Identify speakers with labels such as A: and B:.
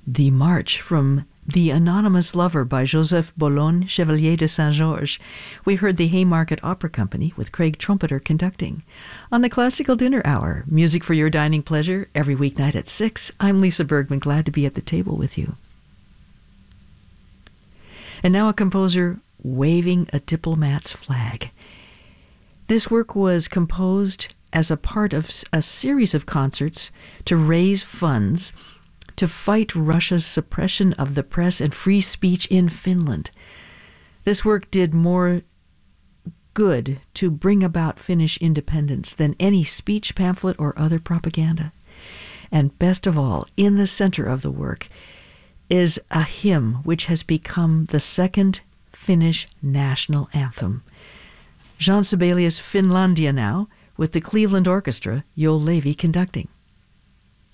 A: The March from The Anonymous Lover by Joseph Boulogne, Chevalier de Saint-Georges. We heard the Haymarket Opera Company with Craig Trumpeter conducting. On the Classical Dinner Hour, music for your dining pleasure, every weeknight at 6, I'm Lisa Bergman, glad to be at the table with you. And now a composer waving a diplomat's flag. This work was composed as a part of a series of concerts to raise funds to fight Russia's suppression of the press and free speech in Finland. This work did more good to bring about Finnish independence than any speech pamphlet or other propaganda. And best of all, in the center of the work is a hymn which has become the second Finnish national anthem. Jean Sibelius' Finlandia now, with the Cleveland Orchestra, Joel Levy conducting.